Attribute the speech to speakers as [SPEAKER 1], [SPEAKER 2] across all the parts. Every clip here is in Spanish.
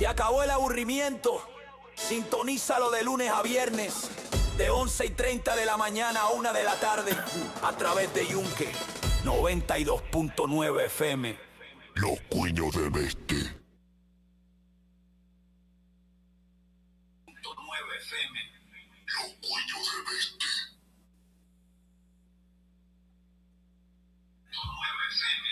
[SPEAKER 1] Se acabó el aburrimiento. Sintonízalo de lunes a viernes, de 11:30 de la mañana a 1 de la tarde, a través de Yunque 92.9 FM.
[SPEAKER 2] Los Cuños del Este.
[SPEAKER 1] 9 FM.
[SPEAKER 2] Los Cuños del Este.
[SPEAKER 1] 9 FM.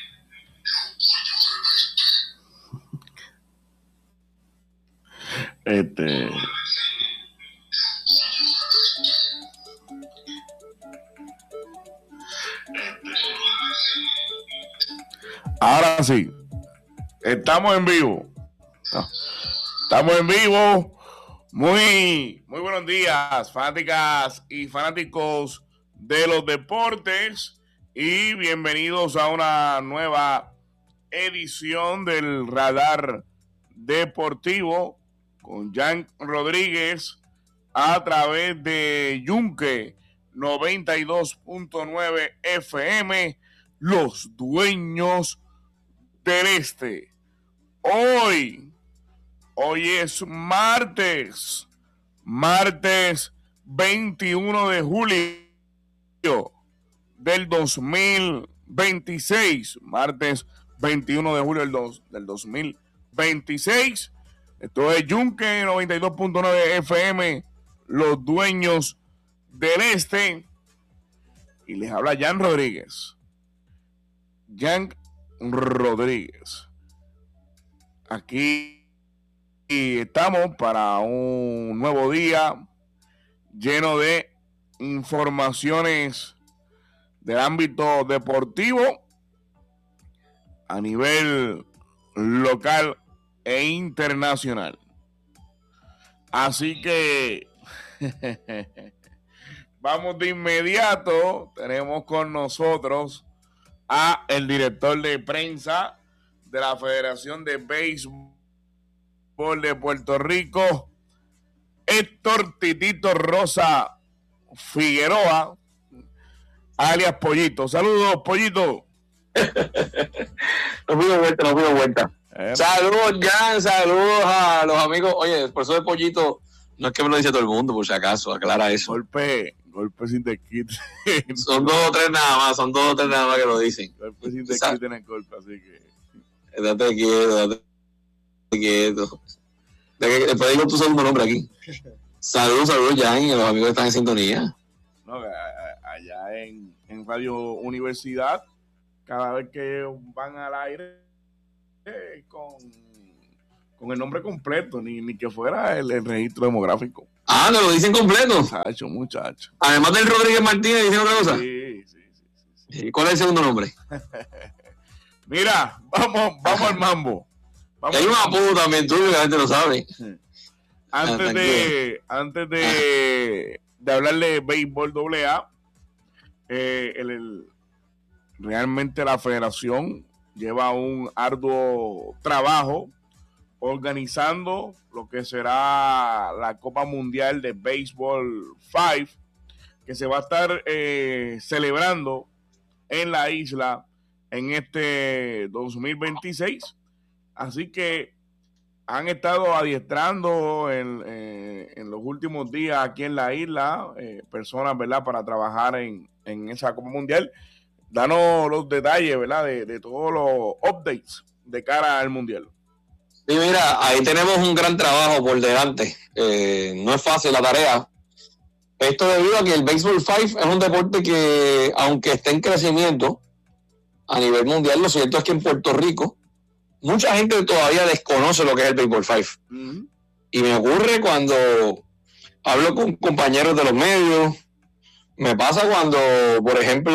[SPEAKER 3] Ahora sí, estamos en vivo. Estamos en vivo. Muy buenos días, fanáticas y fanáticos de los deportes, y bienvenidos a una nueva edición del Radar Deportivo con Jan Rodríguez a través de Yunque 92.9 FM, los dueños del Este. Hoy es martes 21 de julio del 2026. Martes 21 de julio del 2026. Esto es Yunque 92.9 FM, los dueños del Este. Y les habla Jan Rodríguez. Jan Rodríguez. Aquí estamos para un nuevo día lleno de informaciones del ámbito deportivo a nivel local e internacional. Así que vamos de inmediato. Tenemos con nosotros a el director de prensa de la Federación de Béisbol de Puerto Rico, Héctor Titito Rosa Figueroa, alias Pollito. Saludos, Pollito.
[SPEAKER 4] Nos fuimos vuelta. Saludos, Jan, saludos a los amigos. Oye, por eso de Pollito, no es que me lo dice todo el mundo, por si acaso, aclara eso.
[SPEAKER 3] Golpe sin desquite.
[SPEAKER 4] Son dos o tres nada más que lo dicen.
[SPEAKER 3] Golpe sin desquite en el golpe, así que...
[SPEAKER 4] Date quieto. Después digo tu segundo nombre aquí. Saludos, Jan, y a los amigos que están en sintonía.
[SPEAKER 3] No, allá en Radio Universidad, cada vez que van al aire con el nombre completo, ni que fuera el registro demográfico.
[SPEAKER 4] Ah, ¿no lo dicen completo?
[SPEAKER 3] Muchacho.
[SPEAKER 4] Además del Rodríguez Martínez, ¿dicen otra cosa?
[SPEAKER 3] Sí.
[SPEAKER 4] ¿Y cuál es el segundo nombre?
[SPEAKER 3] Mira, vamos al mambo.
[SPEAKER 4] Hay un apodo también tuyo que la gente lo sabe.
[SPEAKER 3] Antes de hablar de béisbol AA, realmente la federación lleva un arduo trabajo organizando lo que será la Copa Mundial de Béisbol 5, que se va a estar celebrando en la isla en este 2026. Así que han estado adiestrando en los últimos días aquí en la isla personas, ¿verdad?, para trabajar en esa Copa Mundial. Danos los detalles, ¿verdad?, de todos los updates de cara al Mundial.
[SPEAKER 4] Sí, mira, ahí tenemos un gran trabajo por delante. No es fácil la tarea. Esto debido a que el Baseball 5 es un deporte que, aunque esté en crecimiento a nivel mundial, lo cierto es que en Puerto Rico mucha gente todavía desconoce lo que es el Baseball 5. Uh-huh. Y me ocurre cuando hablo con compañeros de los medios. Me pasa cuando, por ejemplo,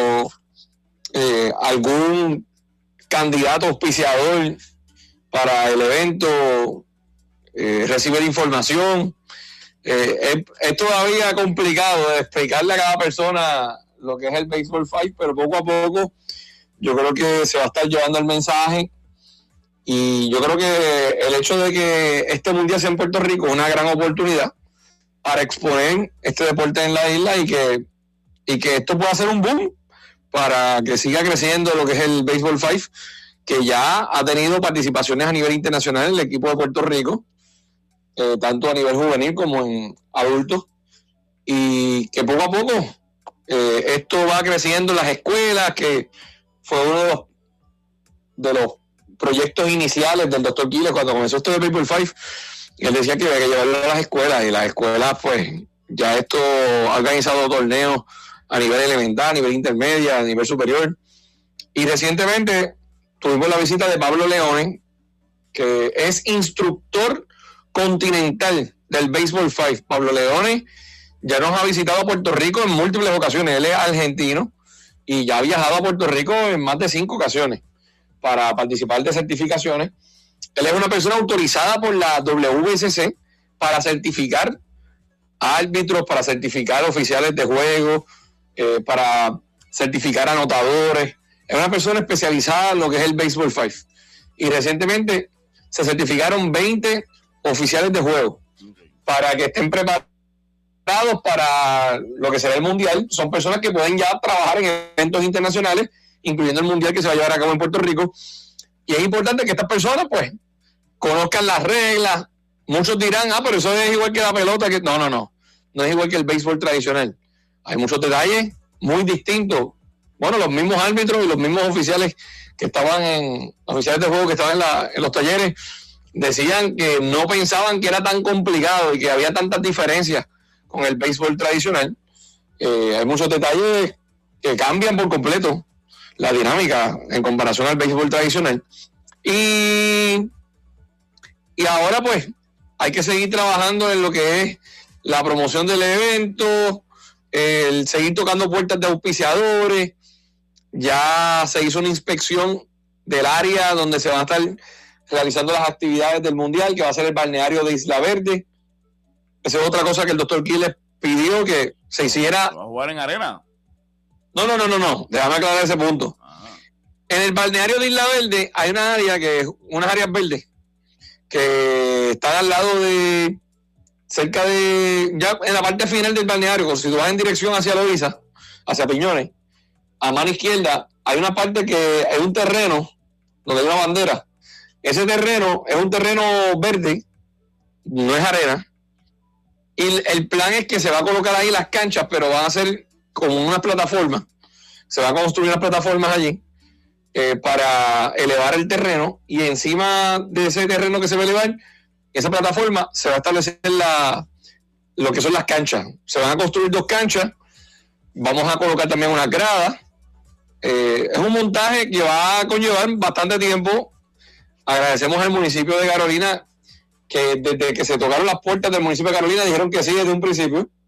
[SPEAKER 4] algún candidato auspiciador para el evento recibe la información. Es todavía complicado de explicarle a cada persona lo que es el Baseball 5, pero poco a poco yo creo que se va a estar llevando el mensaje. Y yo creo que el hecho de que este mundial sea en Puerto Rico es una gran oportunidad para exponer este deporte en la isla y que esto pueda ser un boom para que siga creciendo lo que es el Baseball 5, que ya ha tenido participaciones a nivel internacional en el equipo de Puerto Rico, tanto a nivel juvenil como en adultos, y que poco a poco esto va creciendo en las escuelas, que fue uno de los proyectos iniciales del Dr. Quiles cuando comenzó esto de Baseball 5. Él decía que había que llevarlo a las escuelas, y las escuelas, pues, ya esto ha organizado torneos a nivel elemental, a nivel intermedia, a nivel superior. Y recientemente tuvimos la visita de Pablo Leone, que es instructor continental del Baseball 5. Pablo Leone ya nos ha visitado a Puerto Rico en múltiples ocasiones. Él es argentino y ya ha viajado a Puerto Rico en más de 5 ocasiones para participar de certificaciones. Él es una persona autorizada por la WSC para certificar árbitros, para certificar oficiales de juego, para certificar anotadores. Es una persona especializada en lo que es el Baseball 5. Y recientemente se certificaron 20 oficiales de juego para que estén preparados para lo que será el Mundial. Son personas que pueden ya trabajar en eventos internacionales, incluyendo el Mundial que se va a llevar a cabo en Puerto Rico. Y es importante que estas personas, pues, conozcan las reglas. Muchos dirán, pero eso es igual que la pelota. No es igual que el béisbol tradicional. Hay muchos detalles muy distintos. Bueno, los mismos árbitros y los mismos oficiales que estaban oficiales de juego que estaban en los talleres, decían que no pensaban que era tan complicado y que había tantas diferencias con el béisbol tradicional. Hay muchos detalles que cambian por completo la dinámica en comparación al béisbol tradicional. Y ahora, pues, hay que seguir trabajando en lo que es la promoción del evento, el seguir tocando puertas de auspiciadores. Ya se hizo una inspección del área donde se van a estar realizando las actividades del Mundial, que va a ser el balneario de Isla Verde. Esa es otra cosa que el doctor Quiles pidió que se hiciera.
[SPEAKER 3] ¿Va a jugar en arena?
[SPEAKER 4] No. Déjame aclarar ese punto. En el balneario de Isla Verde hay una área unas áreas verdes que están al lado de, cerca de, ya en la parte final del balneario, si tú vas en dirección hacia Loíza, hacia Piñones, a mano izquierda hay una parte que es un terreno donde hay una bandera. Ese terreno es un terreno verde, no es arena, y el plan es que se va a colocar ahí las canchas, pero van a ser como unas plataformas. Se van a construir unas plataformas allí para elevar el terreno, y encima de ese terreno que se va a elevar, esa plataforma, se va a establecer lo que son las canchas. Se van a construir 2 canchas, vamos a colocar también una grada. Es un montaje que va a conllevar bastante tiempo. Agradecemos al municipio de Carolina, que desde que se tocaron las puertas del municipio de Carolina dijeron que sí desde un principio.